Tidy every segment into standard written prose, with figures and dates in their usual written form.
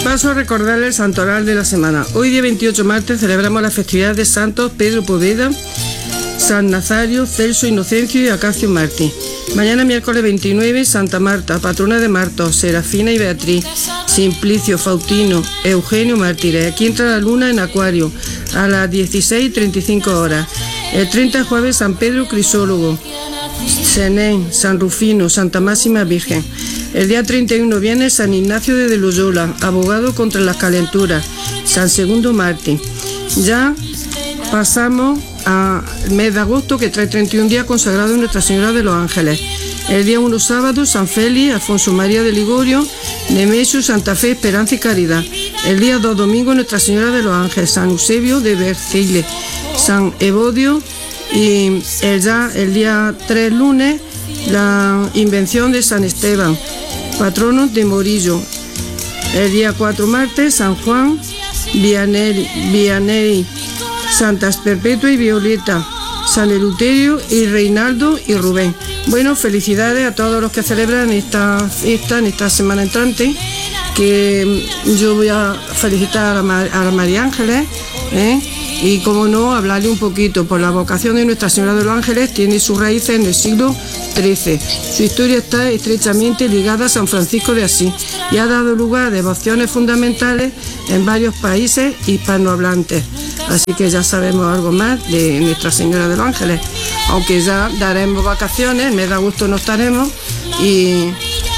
Paso a recordarle el santoral de la semana. Hoy, día 28 de martes, celebramos las festividades de santos Pedro Poveda, San Nazario, Celso Inocencio y Acacio Martí. Mañana, miércoles 29, Santa Marta, patrona de Martos, Serafina y Beatriz, Simplicio, Faustino, Eugenio, mártires. Aquí entra la luna en Acuario a las 16:35 horas. El 30 jueves, San Pedro Crisólogo, Senén, San Rufino, Santa Máxima Virgen. El día 31 viene San Ignacio de Loyola, abogado contra las calenturas, San Segundo Mártir. Ya pasamos al mes de agosto, que trae 31 días consagrados a Nuestra Señora de los Ángeles. El día 1 sábado, San Félix, Alfonso María de Ligorio, Nemesio, Santa Fe, Esperanza y Caridad. El día 2 domingo, Nuestra Señora de los Ángeles, San Eusebio de Verceile, San Evodio, y el día 3 lunes, la invención de San Esteban, patrono de Morillo. El día 4 martes, San Juan, Vianney, Santas Perpetua y Violeta, San Eleuterio y Reinaldo y Rubén. Bueno, felicidades a todos los que celebran esta fiesta en esta semana entrante, que yo voy a felicitar a María Ángeles, y como no, hablarle un poquito. Por la vocación de Nuestra Señora de los Ángeles tiene sus raíces en el siglo XIII. Su historia está estrechamente ligada a San Francisco de Asís y ha dado lugar a devociones fundamentales en varios países hispanohablantes. Así que ya sabemos algo más de Nuestra Señora de los Ángeles, aunque ya daremos vacaciones, el mes de agosto no estaremos y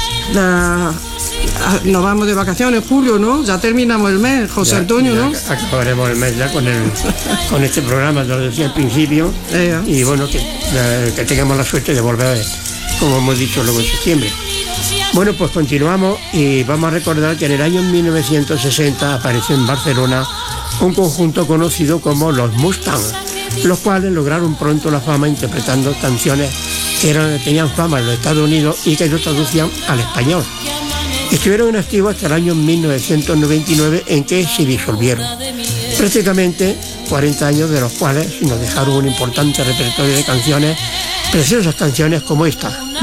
nos vamos de vacaciones en julio, ¿no? Ya terminamos el mes, José Antonio, ¿no? Acabaremos el mes ya con este programa, lo decía al principio, y bueno, que tengamos la suerte de volver, como hemos dicho, luego en septiembre. Bueno, pues continuamos y vamos a recordar que en el año 1960 apareció en Barcelona un conjunto conocido como los Mustang, los cuales lograron pronto la fama interpretando canciones que tenían fama en los Estados Unidos y que ellos traducían al español. Estuvieron en activo hasta el año 1999, en que se disolvieron. Prácticamente 40 años, de los cuales nos dejaron un importante repertorio de canciones, preciosas canciones como esta.